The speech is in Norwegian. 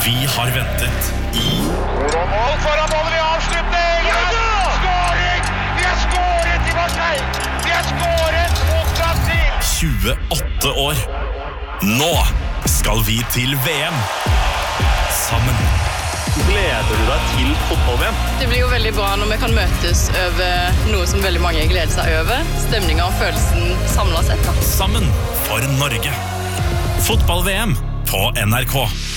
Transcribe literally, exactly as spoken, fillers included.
Vi har ventet i Mål foran målet, vi avslutter! Ja, ja! Skåring! Vi har skåret i Marseille! Vi har skåret mot Brasil! tjueåtte år. Nå skal vi til V M. Sammen. Gleder du deg til fotball-V M? Det blir jo veldig bra når vi kan møtes over noe som veldig mange gleder seg over. Stemningen og følelsen samlet sett. Da. Sammen for Norge. Fotball-V M på N R K.